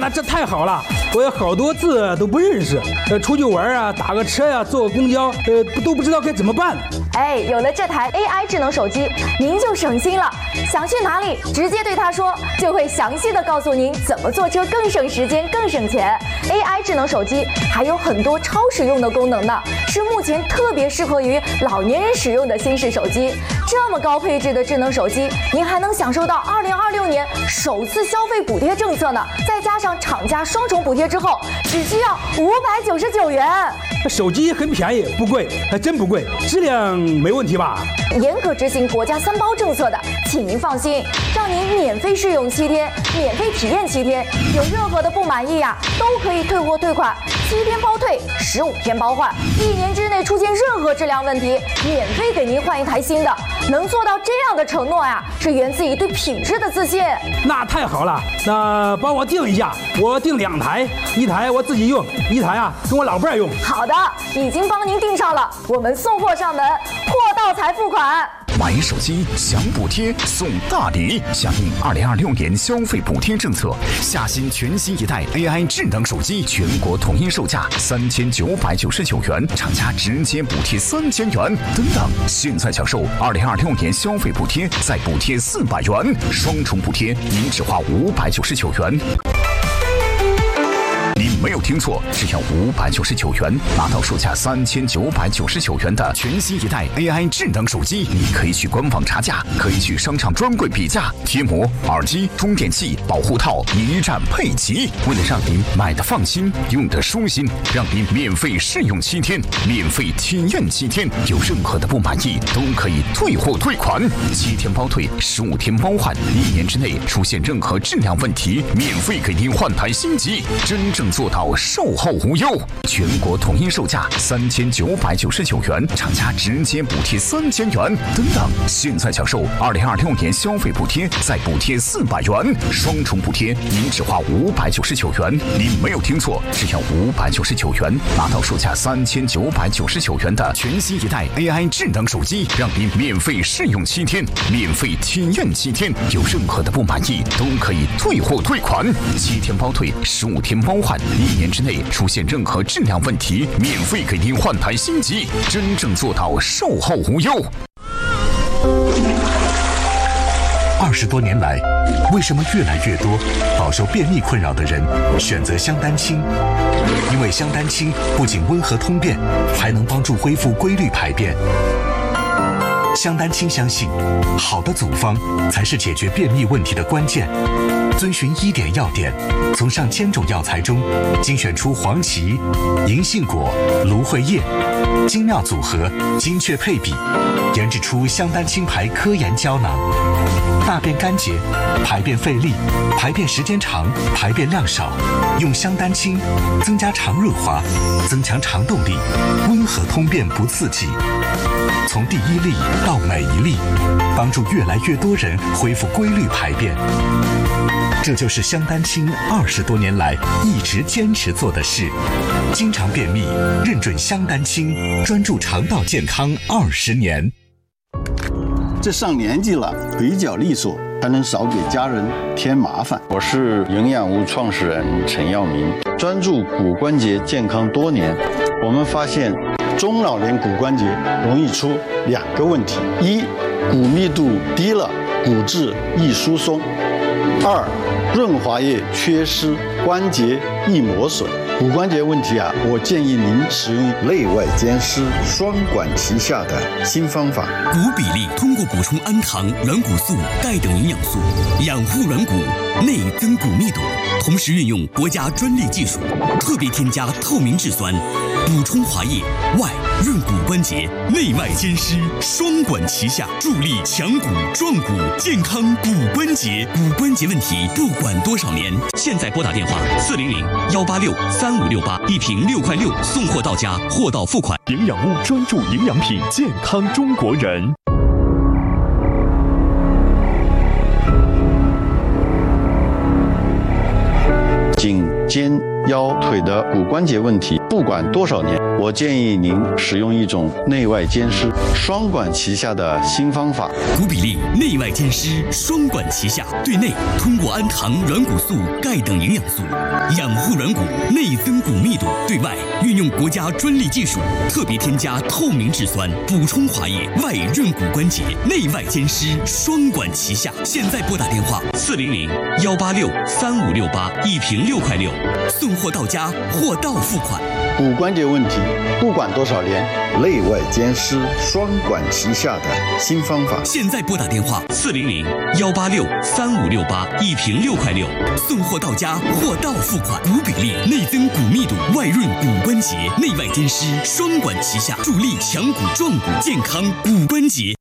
那这太好了，我有好多字都不认识，出去玩啊，打个车呀，坐个公交，都不知道该怎么办。 哎，有了这台 AI 智能手机，您就省心了。想去哪里，直接对它说，就会详细的告诉您怎么坐车更省时间、更省钱。AI 智能手机还有很多超实用的功能呢，是目前特别适合于老年人使用的新式手机。这么高配置的智能手机，您还能享受到2026年首次消费补贴政策呢，再加上厂家双重补贴之后，只需要599元。 手机很便宜，不贵，还真不贵，质量没问题吧？ 严格执行国家3包政策的，请您放心，让您免费试用7天，免费体验7天，有任何的不满意呀，都可以退货退款，7天包退，15天包换，1年之内出现任何质量问题，免费给您换一台新的。能做到这样的承诺呀，是源自于对品质的自信。 那太好了，那帮我订一下，我订2台，一台我自己用，一台啊跟我老伴儿用。 好的，已经帮您订上了，我们送货上门，货到才付款。 买手机享补贴送大礼，响应2026年消费补贴政策，夏新全新一代 AI 智能手机全国统一售价3999元，厂家直接补贴3000元，等等，现在享受2026年消费补贴，再补贴400元，双重补贴，您只花599元。你没有听错，只要599元，拿到售价3999元的全新一代 AI 智能手机。你可以去官网查价，可以去商场专柜比价，贴膜、耳机、充电器、保护套一站配齐。为了让您买的放心，用的舒心，让您免费试用7天，免费体验7天，有任何的不满意都可以退货退款，7天包退，15天包换，1年之内出现任何质量问题，免费给您换台新机，真正做到售后无忧，全国统一售价3999元，厂家直接补贴3000元，等等，现在享受2026年消费补贴，再补贴400元，双重补贴，您只花599元。您没有听错，只要599元，拿到售价3999元的全新一代 AI 智能手机，让您免费试用7天，免费体验7天，有任何的不满意都可以退货退款，7天包退，15天包换，1年之内出现任何质量问题，免费给您换台新机，真正做到售后无忧。 20多年来，为什么越来越多饱受便秘困扰的人选择香丹清？因为香丹清不仅温和通便，还能帮助恢复规律排便。香丹清相信，好的组方才是解决便秘问题的关键。遵循1点要点，从上千种药材中精选出黄芪、银杏果、芦荟叶，精妙组合，精确配比，研制出香丹清牌科研胶囊。大便干结、排便费力、排便时间长、排便量少，用香丹清增加肠润滑，增强肠动力，温和通便不刺激。从第1粒到每1粒，帮助越来越多人恢复规律排便。这就是香丹清20多年来一直坚持做的事。经常便秘，认准香丹清，专注肠道健康20年。 这上年纪了，腿脚利索，才能少给家人添麻烦。 我是营养屋创始人陈耀明，专注骨关节健康多年。我们发现，中老年骨关节容易出2个问题：一，骨密度低了，骨质易疏松；二，润滑液缺失，关节易磨损。骨关节问题啊，我建议您使用内外兼施、双管齐下的新方法。 骨比例通过补充氨糖、软骨素、钙等营养素，养护软骨，内增骨密度，同时运用国家专利技术，特别添加透明质酸，补充滑液，外润骨关节，内外兼施，双管齐下，助力强骨壮骨，健康骨关节。骨关节问题不管多少年，现在拨打电话400-186-3568，一瓶6块6，送货到家，货到付款。 营养屋专注营养品，健康中国人。 颈肩腰、腿的骨关节问题，不管多少年，我建议您使用一种内外兼施、双管齐下的新方法。 骨比利内外兼施，双管齐下，对内通过氨糖、软骨素、钙等营养素养护软骨，内增骨密度；对外运用国家专利技术，特别添加透明质酸，补充滑液，外润骨关节，内外兼施，双管齐下。现在拨打电话400-186-3568，一瓶6块6，送货到家，货到付款。 骨关节问题，不管多少年，内外兼施、双管齐下的新方法。 现在拨打电话400-186-3568，一瓶6块6，送货到家，货到付款。骨比利内增骨密度，外润骨关节，内外兼施，双管齐下，助力强骨壮骨，健康骨关节。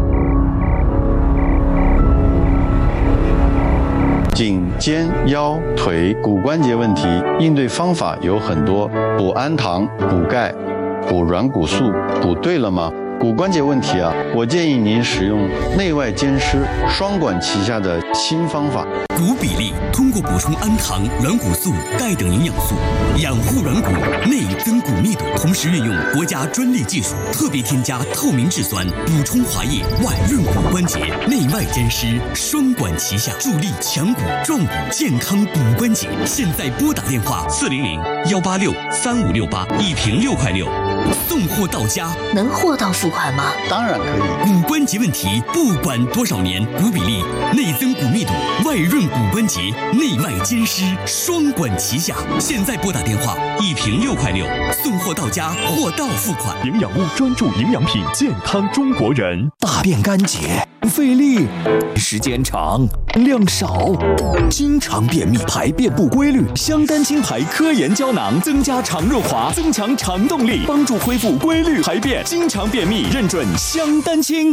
颈、肩、腰、腿骨关节问题，应对方法有很多，补氨糖、补钙、补软骨素，补对了吗？骨关节问题啊，我建议您使用内外兼施、双管齐下的新方法。 骨比利通过补充氨糖、软骨素、钙等营养素，养护软骨，内增骨密度，同时运用国家专利技术，特别添加透明质酸，补充滑液，外润骨关节，内外兼施，双管齐下，助力强骨壮骨，健康骨关节。现在拨打电话400-186-3568，一瓶6块6，送货到家。 能货到付款吗？ 当然可以。 骨关节问题，不管多少年，骨比利内增骨密度，外润骨关节，内外兼施，双管齐下。现在拨打电话，一瓶6块6，送货到家，货到付款。 营养屋专注营养品，健康中国人。 大便干结，费力，时间长，量少，经常便秘，排便不规律。香丹清排科研胶囊增加肠润滑，增强肠动力，帮助恢复规律排便。经常便秘，认准香丹清。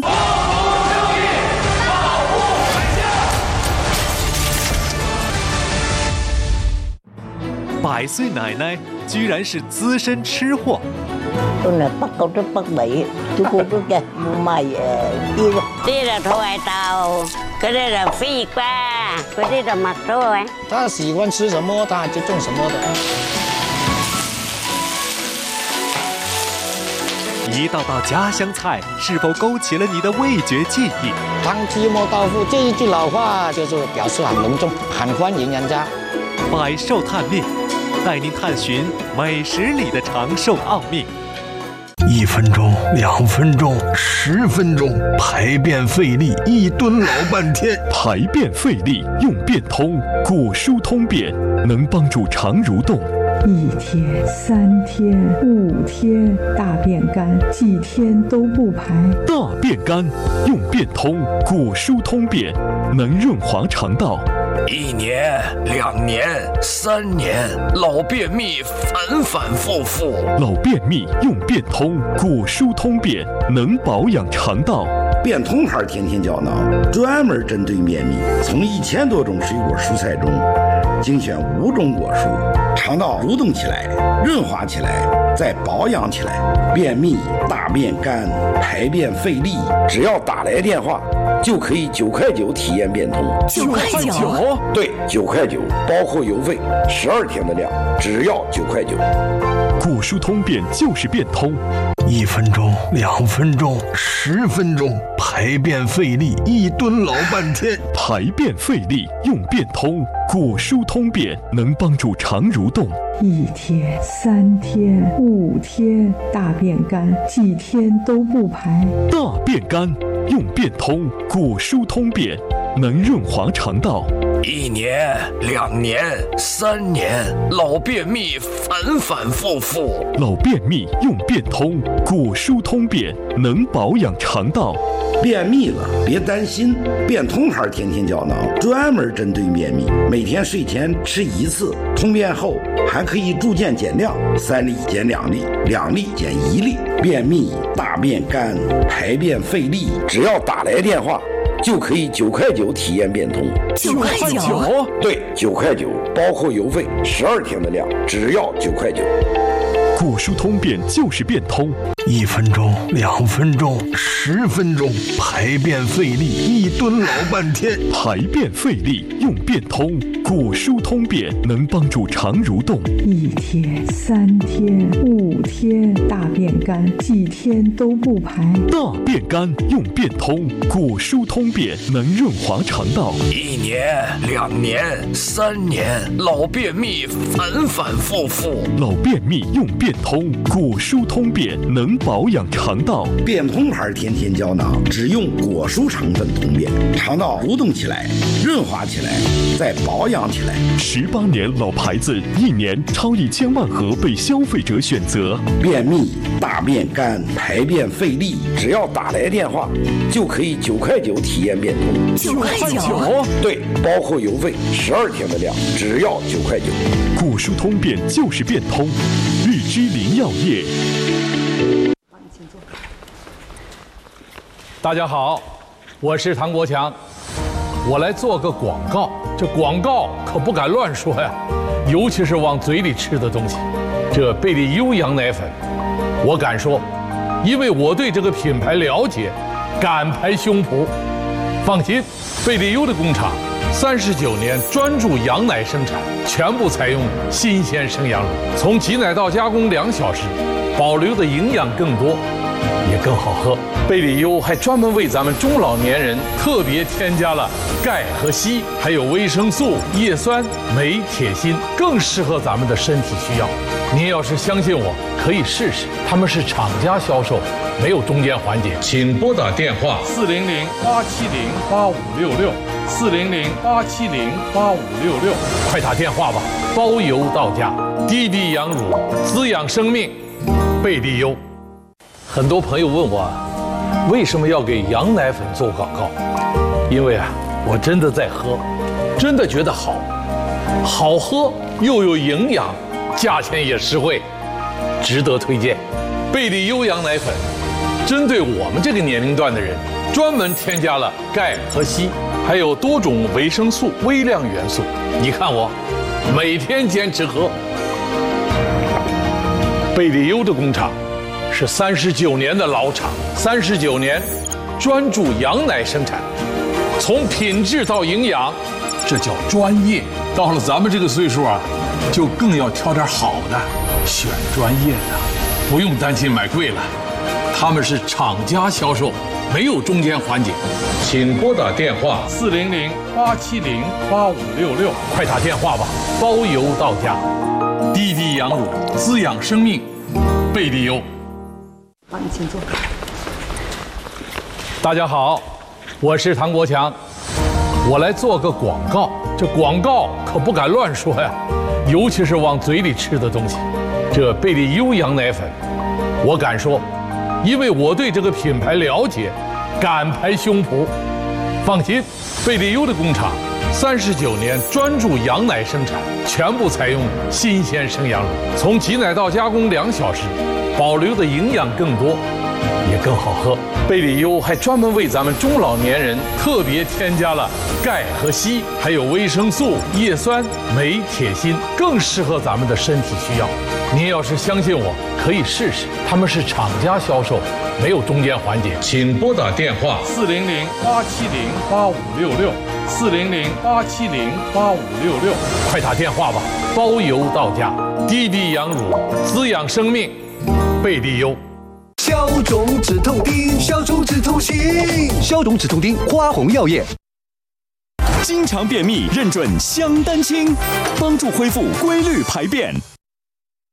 100岁奶奶居然是资深吃货。 tôi là bắt cầu rất bắt bậy tôi cũng có kẹt mà đi đây là thôi tàu cái đây là phi qua cái đây là mặt rồi 他喜欢吃什么他就种什么的。 一道道家乡菜是否勾起了你的味觉记忆？ 汤鸡摸豆腐这一句老话就是表示很隆重，很欢迎人家。 百寿探秘，带您探寻美食里的长寿奥秘。 1分钟、2分钟、10分钟，排便费力，一蹲老半天。 排便费力用便通，骨疏通便，能帮助肠蠕动。 1天、3天、5天，大便干，几天都不排。 大便干用便通，骨疏通便，能润滑肠道。 1年、2年、3年，老便秘反反复复。 老便秘用便通，骨疏通便，能保养肠道。 便通牌天天胶囊专门针对便秘，从1000多种水果蔬菜中精选5种果蔬，肠道蠕动起来，润滑起来，再保养起来。便秘、大便干、排便费力，只要打来电话就可以9块9体验便通。 9块9？ 对，9块9，包括邮费，12天的量，只要9块9。 骨疏通便就是便通。 1分钟、2分钟、10分钟，排便费力，一蹲老半天。 排便费力用便通，骨疏通便，能帮助肠蠕动。 1天、3天、5天，大便干，几天都不排。 大便干用便通，骨疏通便，能润滑肠道。 1年、2年、3年，老便秘反反复复。 老便秘用便通，骨疏通便，能保养肠道。 便秘了别担心，便通牌天天胶囊专门针对便秘，每天睡前吃1次，通便后还可以逐渐减量，3粒减2粒，2粒减1粒。便秘、大便干、排便费力，只要打来电话就可以9块9体验便通。 9块9？ 对，9块9，包括邮费，12天的量，只要9块9。 果蔬通便就是变通 ，1分钟、2分钟、10分钟，排便费力，一蹲老半天。 排便费力用变通，果蔬通便能帮助肠蠕动。 1天、3天、5天，大便干，几天都不排。 大便干用变通，果蔬通便能润滑肠道。 1年、2年、3年，老便秘反反复复。 老便秘用变通，果蔬通便能保养肠道。 变通牌天天胶囊只用果蔬成分通便，肠道蠕动起来，润滑起来，再保养起来。 18年老牌子，1年超1000万盒被消费者选择。 便秘、大便干、排便费力，只要打来电话，就可以9块9体验变通。 9块9？ 对，包括邮费，12天的量，只要9块9。 果蔬通便就是变通，日之林药业。 大家好，我是唐国强，我来做个广告。这广告可不敢乱说呀，尤其是往嘴里吃的东西。这贝利优羊奶粉，我敢说，因为我对这个品牌了解，敢拍胸脯。放心，贝利优的工厂39年专注羊奶生产，全部采用新鲜生羊乳，从挤奶到加工2小时，保留的营养更多，也更好喝。贝利优还专门为咱们中老年人特别添加了钙和硒，还有维生素、叶酸、镁、铁、锌，更适合咱们的身体需要。您要是相信我，可以试试。他们是厂家销售，没有中间环节。请拨打电话400-870-8566，400-870-8566，快打电话吧，包邮到家。滴滴羊乳，滋养生命，贝利优。很多朋友问我，为什么要给羊奶粉做广告？因为我真的在喝，真的觉得好，好喝又有营养，价钱也实惠，值得推荐。贝利优羊奶粉针对我们这个年龄段的人，专门添加了钙和硒，还有多种维生素、微量元素。你看我每天坚持喝。贝利优的工厂是39年的老厂，39年专注羊奶生产，从品质到营养，这叫专业。到了咱们这个岁数就更要挑点好的，选专业的，不用担心买贵了。他们是厂家销售，没有中间环节。请拨打电话400-870-8566，快打电话吧，包邮到家。滴滴羊乳，滋养生命，贝利优。 帮你请坐。 大家好，我是唐国强，我来做个广告。这广告可不敢乱说呀，尤其是往嘴里吃的东西。这贝利优羊奶粉，我敢说，因为我对这个品牌了解，敢拍胸脯。放心，贝利优的工厂39年专注羊奶生产，全部采用新鲜生羊乳，从挤奶到加工2小时，保留的营养更多，也更好喝。贝利优还专门为咱们中老年人特别添加了钙和硒，还有维生素、叶酸、镁、铁、锌，更适合咱们的身体需要。您要是相信我，可以试试。他们是厂家销售，没有中间环节。请拨打电话400-870-8566，400-870-8566，快打电话吧，包邮到家。滴滴羊乳，滋养生命，贝利优。 消肿止痛丁，消肿止痛心，消肿止痛丁，花红药业。 经常便秘，认准香丹清，帮助恢复规律排便。